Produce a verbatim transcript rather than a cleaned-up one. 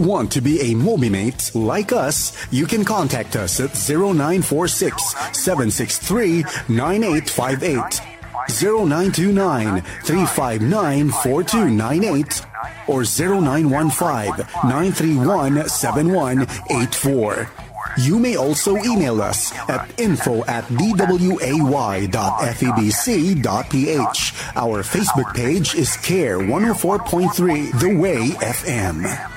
want to be a MobiMate like us, you can contact us at zero nine four six, seven six three, nine eight five eight, zero nine two nine, three five nine, four two nine eight, or zero nine one five, nine three one, seven one eight four. You may also email us at info at d w a y dot f e b c dot p h. Our Facebook page is Care one oh four point three The Way F M.